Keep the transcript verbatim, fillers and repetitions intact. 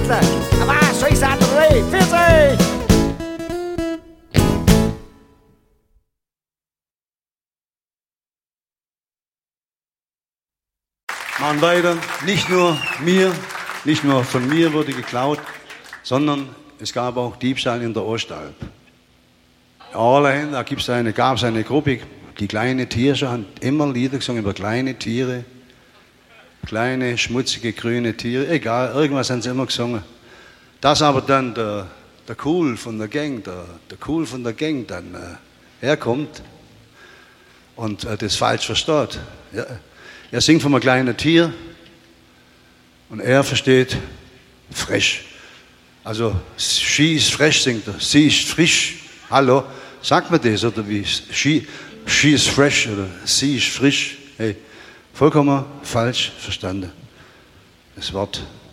Hitler. Aber scheiße, André, vierzig! Machen weiter. Nicht nur mir, nicht nur von mir wurde geklaut, sondern es gab auch Diebstahl in der Ostalb. Allein, da gibt's eine, gab es eine Gruppe, die kleine Tiere haben immer Lieder gesungen über kleine Tiere, kleine, schmutzige, grüne Tiere, egal, irgendwas haben sie immer gesungen. Dass aber dann der, der Cool von der Gang, der, der Cool von der Gang dann äh, herkommt und äh, das falsch versteht. Ja. Er singt von einem kleinen Tier und er versteht frisch. Also, she is fresh, singt er. Sie ist frisch. Hallo, sagt man das oder wie? She, she is fresh oder sie ist frisch. Hey, vollkommen falsch verstanden. Das Wort